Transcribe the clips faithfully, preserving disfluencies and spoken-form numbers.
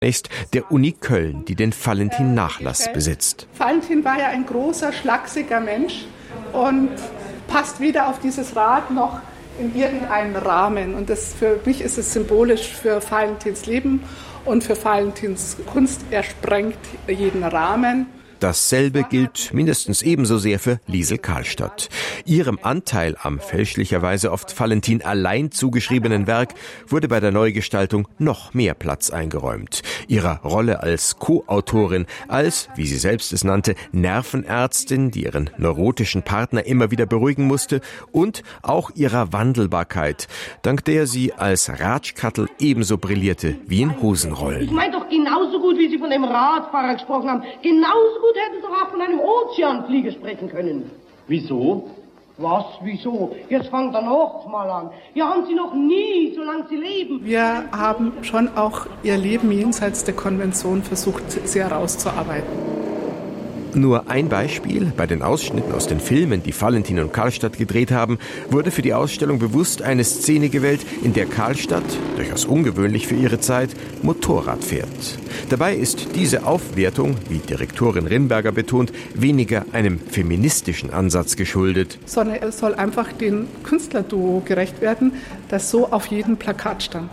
Ist der Uni Köln, die den Valentin-Nachlass besitzt. Valentin war ja ein großer, schlachsiger Mensch und passt weder auf dieses Rad noch in irgendeinen Rahmen. Und das, für mich ist es symbolisch für Valentins Leben und für Valentins Kunst. Er sprengt jeden Rahmen. Dasselbe gilt mindestens ebenso sehr für Liesl Karlstadt. Ihrem Anteil am fälschlicherweise oft Valentin allein zugeschriebenen Werk wurde bei der Neugestaltung noch mehr Platz eingeräumt. Ihrer Rolle als Co-Autorin, als, wie sie selbst es nannte, Nervenärztin, die ihren neurotischen Partner immer wieder beruhigen musste, und auch ihrer Wandelbarkeit, dank der sie als Ratschkattel ebenso brillierte wie in Hosenrollen. Ich meine doch genauso gut, wie Sie von dem Radfahrer gesprochen haben, genauso gut hätten Sie doch auch von einem Ozeanflieger sprechen können. Wieso? Was, wieso? Jetzt fangt er noch mal an. Ja, haben Sie noch nie, solange Sie leben. Wir haben schon auch ihr Leben jenseits der Konvention versucht, sehr herauszuarbeiten. Nur ein Beispiel: Bei den Ausschnitten aus den Filmen, die Valentin und Karlstadt gedreht haben, wurde für die Ausstellung bewusst eine Szene gewählt, in der Karlstadt, durchaus ungewöhnlich für ihre Zeit, Motorrad fährt. Dabei ist diese Aufwertung, wie Direktorin Rinberger betont, weniger einem feministischen Ansatz geschuldet. Sondern es soll einfach dem Künstlerduo gerecht werden, das so auf jedem Plakat stand.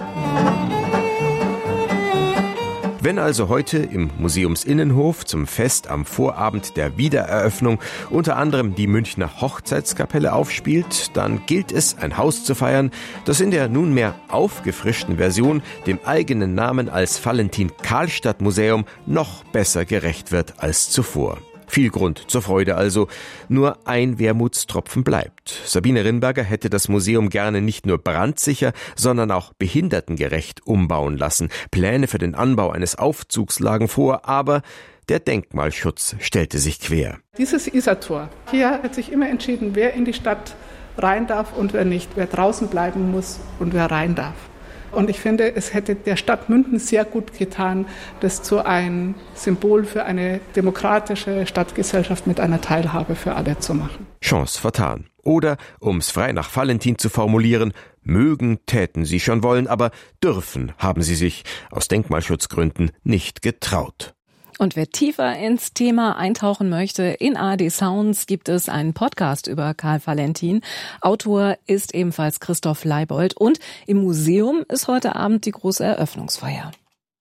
Wenn also heute im Museumsinnenhof zum Fest am Vorabend der Wiedereröffnung unter anderem die Münchner Hochzeitskapelle aufspielt, dann gilt es, ein Haus zu feiern, das in der nunmehr aufgefrischten Version dem eigenen Namen als Valentin-Karlstadt-Museum noch besser gerecht wird als zuvor. Viel Grund zur Freude also. Nur ein Wermutstropfen bleibt. Sabine Rinberger hätte das Museum gerne nicht nur brandsicher, sondern auch behindertengerecht umbauen lassen. Pläne für den Anbau eines Aufzugs lagen vor, aber der Denkmalschutz stellte sich quer. Dieses Isartor, hier hat sich immer entschieden, wer in die Stadt rein darf und wer nicht, wer draußen bleiben muss und wer rein darf. Und ich finde, es hätte der Stadt Münden sehr gut getan, das zu einem Symbol für eine demokratische Stadtgesellschaft mit einer Teilhabe für alle zu machen. Chance vertan. Oder, um's frei nach Valentin zu formulieren, mögen täten sie schon wollen, aber dürfen haben sie sich aus Denkmalschutzgründen nicht getraut. Und wer tiefer ins Thema eintauchen möchte, in A R D Sounds gibt es einen Podcast über Karl Valentin. Autor ist ebenfalls Christoph Leibold und im Museum ist heute Abend die große Eröffnungsfeier.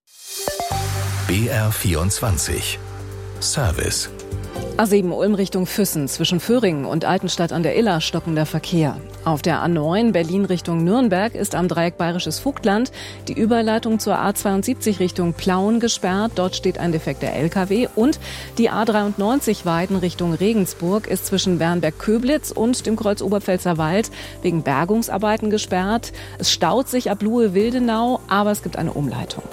B R vierundzwanzig Service. A sieben Ulm Richtung Füssen, zwischen Föhringen und Altenstadt an der Iller stockender Verkehr. Auf der A neun Berlin Richtung Nürnberg ist am Dreieck Bayerisches Vogtland die Überleitung zur A zweiundsiebzig Richtung Plauen gesperrt. Dort steht ein defekter L K W. Und die A dreiundneunzig Weiden Richtung Regensburg ist zwischen Bernberg-Köblitz und dem Kreuz Oberpfälzer Wald wegen Bergungsarbeiten gesperrt. Es staut sich ab Luhe-Wildenau, aber es gibt eine Umleitung.